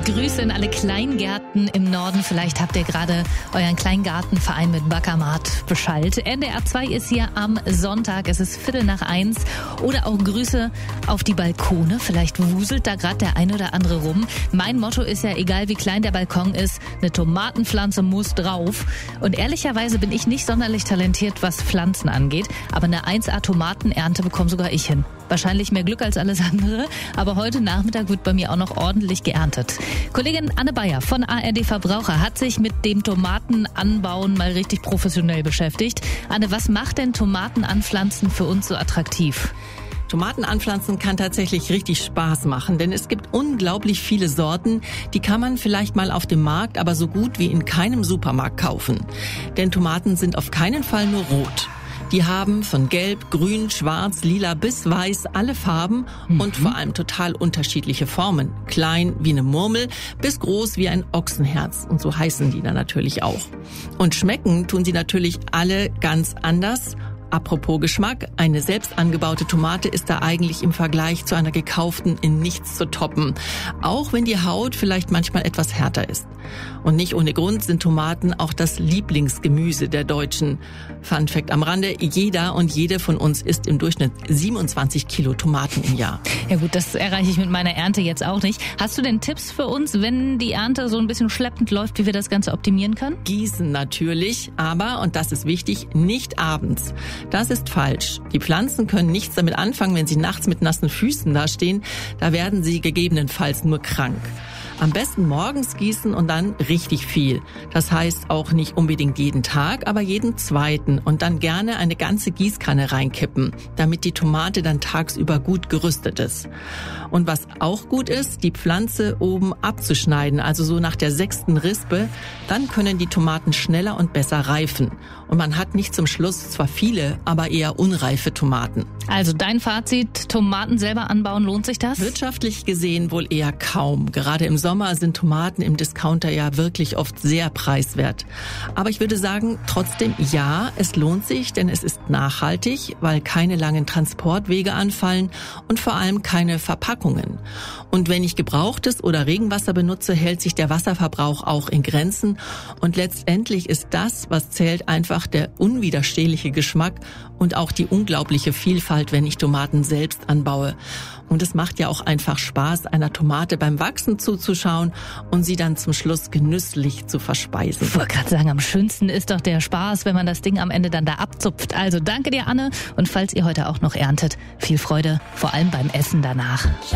Grüße in alle Kleingärten im Norden. Vielleicht habt ihr gerade euren Kleingartenverein mit Backermat beschallt. NDR 2 ist hier am Sonntag. Es ist 1:15. Oder auch Grüße auf die Balkone. Vielleicht wuselt da gerade der ein oder andere rum. Mein Motto ist ja, egal wie klein der Balkon ist, eine Tomatenpflanze muss drauf. Und ehrlicherweise bin ich nicht sonderlich talentiert, was Pflanzen angeht. Aber eine 1A-Tomatenernte bekomme sogar ich hin. Wahrscheinlich mehr Glück als alles andere. Aber heute Nachmittag wird bei mir auch noch ordentlich geerntet. Kollegin Anne Bayer von ARD Verbraucher hat sich mit dem Tomatenanbauen mal richtig professionell beschäftigt. Anne, was macht denn Tomatenanpflanzen für uns so attraktiv? Tomaten anpflanzen kann tatsächlich richtig Spaß machen, denn es gibt unglaublich viele Sorten, die kann man vielleicht mal auf dem Markt, aber so gut wie in keinem Supermarkt kaufen. Denn Tomaten sind auf keinen Fall nur rot. Die haben von Gelb, Grün, Schwarz, Lila bis Weiß alle Farben und vor allem total unterschiedliche Formen. Klein wie eine Murmel bis groß wie ein Ochsenherz. Und so heißen die dann natürlich auch. Und schmecken tun sie natürlich alle ganz anders. Apropos Geschmack, eine selbst angebaute Tomate ist da eigentlich im Vergleich zu einer gekauften in nichts zu toppen. Auch wenn die Haut vielleicht manchmal etwas härter ist. Und nicht ohne Grund sind Tomaten auch das Lieblingsgemüse der Deutschen. Fun Fact am Rande, jeder und jede von uns isst im Durchschnitt 27 Kilo Tomaten im Jahr. Ja gut, das erreiche ich mit meiner Ernte jetzt auch nicht. Hast du denn Tipps für uns, wenn die Ernte so ein bisschen schleppend läuft, wie wir das Ganze optimieren können? Gießen natürlich, aber, und das ist wichtig, nicht abends. Das ist falsch. Die Pflanzen können nichts damit anfangen, wenn sie nachts mit nassen Füßen dastehen. Da werden sie gegebenenfalls nur krank. Am besten morgens gießen und dann richtig viel. Das heißt auch nicht unbedingt jeden Tag, aber jeden zweiten und dann gerne eine ganze Gießkanne reinkippen, damit die Tomate dann tagsüber gut gerüstet ist. Und was auch gut ist, die Pflanze oben abzuschneiden, also so nach der 6. Rispe, dann können die Tomaten schneller und besser reifen. Und man hat nicht zum Schluss zwar viele, aber eher unreife Tomaten. Also dein Fazit, Tomaten selber anbauen, lohnt sich das? Wirtschaftlich gesehen wohl eher kaum. Gerade im Sommer sind Tomaten im Discounter ja wirklich oft sehr preiswert. Aber ich würde sagen, trotzdem ja, es lohnt sich, denn es ist nachhaltig, weil keine langen Transportwege anfallen und vor allem keine Verpackungen. Und wenn ich gebrauchtes oder Regenwasser benutze, hält sich der Wasserverbrauch auch in Grenzen. Und letztendlich ist das, was zählt, einfach der unwiderstehliche Geschmack und auch die unglaubliche Vielfalt, wenn ich Tomaten selbst anbaue. Und es macht ja auch einfach Spaß, einer Tomate beim Wachsen zuzuschauen und sie dann zum Schluss genüsslich zu verspeisen. Ich wollte gerade sagen, am schönsten ist doch der Spaß, wenn man das Ding am Ende dann da abzupft. Also danke dir, Anne. Und falls ihr heute auch noch erntet, viel Freude, vor allem beim Essen danach.